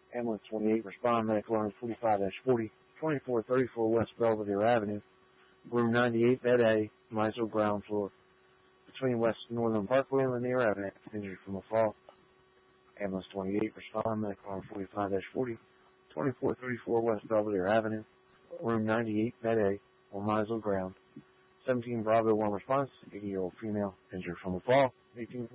Ambulance 28, respond medical line 45-40, 2434 West Belvedere Avenue, room 98, bed A, Misel, ground floor, between West Northern Parkway and Lanier Avenue, injured from a fall. Ambulance 28, respond medical line 45-40, 2434 West Belvedere Avenue, room 98, bed A, or Misel, ground. 17 Bravo 1 response, 80-year-old female, injured from a fall. 18